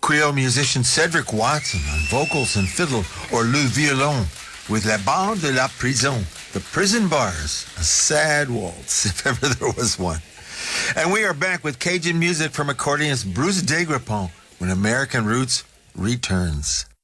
Creole musician Cedric Watson on vocals and fiddle, or Le Violon with La Bande de la Prison, the prison bars, a sad waltz if ever there was one. And we are back with Cajun music from accordionist Bruce Degrapont when American Roots returns.